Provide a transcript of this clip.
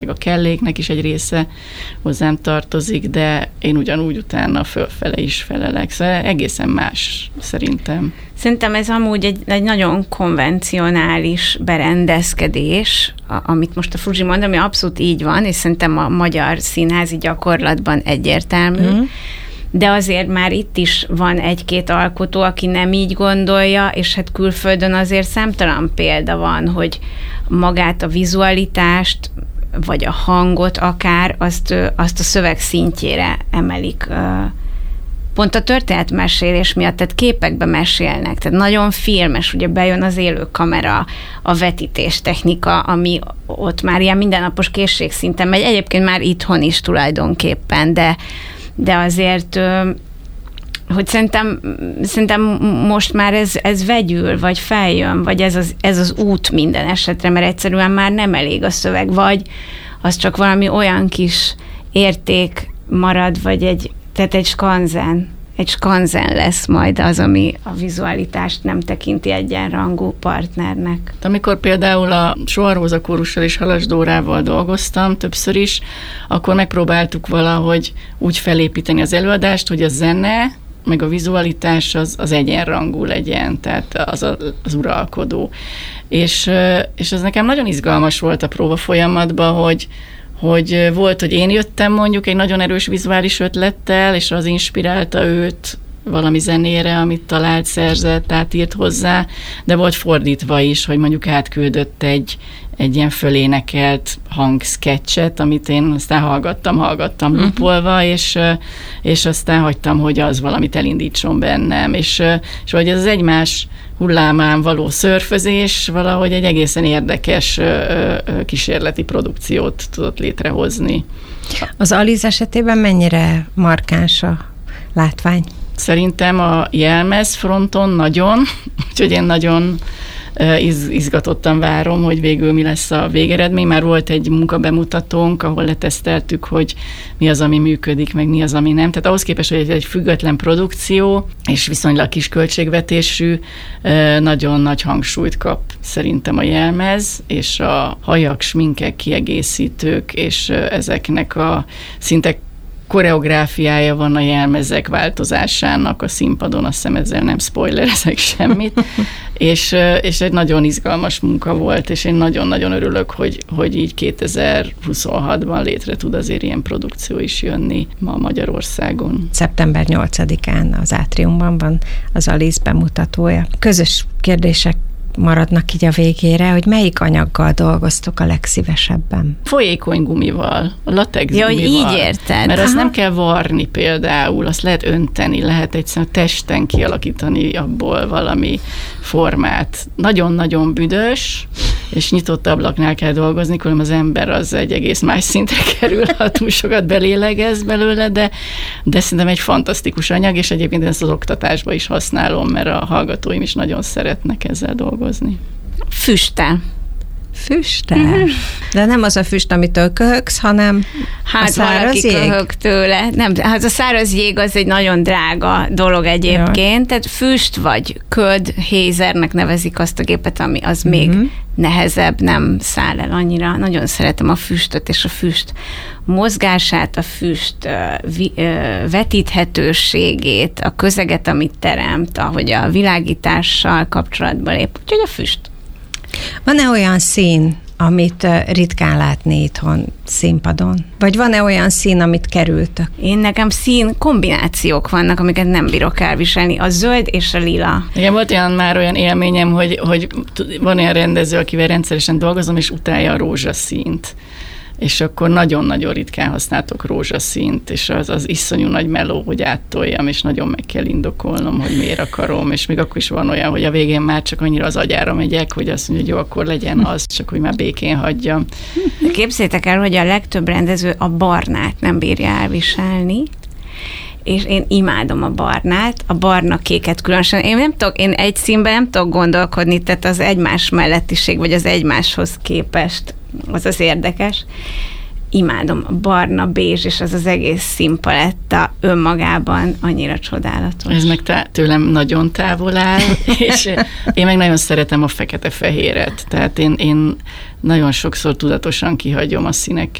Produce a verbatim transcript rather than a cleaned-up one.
a kelléknek is egy része hozzám tartozik, de én ugyanúgy utána fölfele is felelek. Szóval egészen más szerintem. Szerintem ez amúgy egy, egy nagyon konvencionális berendezkedés, amit most a Fruzsi mond, ami abszolút így van, és szerintem a magyar színházi gyakorlatban egyértelmű, mm. de azért már itt is van egy-két alkotó, aki nem így gondolja, és hát külföldön azért számtalan példa van, hogy magát a vizualitást, vagy a hangot akár, azt, azt a szöveg szintjére emelik, pont a történetmesélés miatt, tehát képekbe mesélnek, tehát nagyon filmes, ugye bejön az élő kamera, a vetítés technika, ami ott már ilyen mindennapos készségszinten megy, egyébként már itthon is tulajdonképpen, de, de azért, hogy szerintem, szerintem most már ez, ez vegyül, vagy feljön, vagy ez az, ez az út minden esetre, mert egyszerűen már nem elég a szöveg, vagy az csak valami olyan kis érték marad, vagy egy tehát egy skanzen, egy skanzen lesz majd az, ami a vizualitást nem tekinti egyenrangú partnernek. Amikor például a Soha-Róza kórussal és Halas Dórával dolgoztam többször is, akkor megpróbáltuk valahogy úgy felépíteni az előadást, hogy a zene, meg a vizualitás az, az egyenrangú legyen, tehát az a, az uralkodó. És, és ez nekem nagyon izgalmas volt a próba folyamatban, hogy hogy volt, hogy én jöttem mondjuk egy nagyon erős vizuális ötlettel, és az inspirálta őt valami zenére, amit talált, szerzett, átírt hozzá, de volt fordítva is, hogy mondjuk átküldött egy, egy ilyen fölénekelt hangszketcset, amit én aztán hallgattam, hallgattam uh-huh. lupolva, és, és aztán hagytam, hogy az valamit elindítson bennem, és, és hogy ez az egymás hullámán való szörfözés valahogy egy egészen érdekes kísérleti produkciót tudott létrehozni. Az Alice esetében mennyire markáns a látvány? Szerintem a jelmez fronton nagyon, úgyhogy én nagyon Iz, izgatottan várom, hogy végül mi lesz a végeredmény. Már volt egy munkabemutatónk, ahol leteszteltük, hogy mi az, ami működik, meg mi az, ami nem. Tehát ahhoz képest, hogy egy, egy független produkció, és viszonylag kis költségvetésű, nagyon nagy hangsúlyt kap szerintem a jelmez, és a hajak, sminkek, kiegészítők, és ezeknek a szinte koreográfiája van a jelmezek változásának a színpadon, azt hiszem ezzel nem spoilerezek semmit, és, és egy nagyon izgalmas munka volt, és én nagyon-nagyon örülök, hogy, hogy így kétezer-huszonhatban létre tud azért ilyen produkció is jönni ma Magyarországon. szeptember nyolcadikán az Átriumban van az Alice bemutatója. Közös kérdések maradnak így a végére, hogy melyik anyaggal dolgoztok a legszívesebben? Folyékony gumival, a latex ja, gumival. Hogy így érted. Mert Aha. azt nem kell varni például, azt lehet önteni, lehet egyszerűen testen kialakítani abból valami formát. Nagyon-nagyon büdös, és nyitott ablaknál kell dolgozni, különben az ember az egy egész más szintre kerül, ha túl sokat belélegez belőle, de, de szerintem egy fantasztikus anyag, és egyébként ezt az oktatásban is használom, mert a hallgatóim is nagyon szeretnek ezzel dolgozni. Füstel. Füstel? De nem az a füst, amitől köhögsz, hanem hát a száraz jég? köhög tőle. Nem, hát a száraz jég az egy nagyon drága dolog egyébként, Jaj. Tehát füst vagy köd, hézernek nevezik azt a gépet, ami az uh-huh. még nehezebb, nem száll el annyira. Nagyon szeretem a füstöt és a füst mozgását, a füst uh, vi, uh, vetíthetőségét, a közeget, amit teremt, ahogy a világítással kapcsolatban lép. Úgyhogy a füst. Van-e olyan szín, amit ritkán látni itthon színpadon? Vagy van-e olyan szín, amit kerültök? Én nekem szín kombinációk vannak, amiket nem bírok elviselni. A zöld és a lila. Igen, volt olyan már olyan élményem, hogy, hogy van olyan rendező, akivel rendszeresen dolgozom, és utálja a rózsaszínt. És akkor nagyon-nagyon ritkán használtok rózsaszínt, és az, az iszonyú nagy meló, hogy áttoljam, és nagyon meg kell indokolnom, hogy miért akarom, és még akkor is van olyan, hogy a végén már csak annyira az agyára megyek, hogy azt mondja, hogy jó, akkor legyen az, csak hogy már békén hagyjam. De képzeljétek el, hogy a legtöbb rendező a barnát nem bírja elviselni, és én imádom a barnát, a barna kéket különösen. Én nem tudok, én egy színben nem tudok gondolkodni, tehát az egymás mellettiség, vagy az egymáshoz képest, az az érdekes. Imádom a barna, bézs, és az az egész színpaletta önmagában annyira csodálatos. Ez meg tá- tőlem nagyon távol áll, és én meg nagyon szeretem a fekete-fehéret, tehát én, én nagyon sokszor tudatosan kihagyom a színek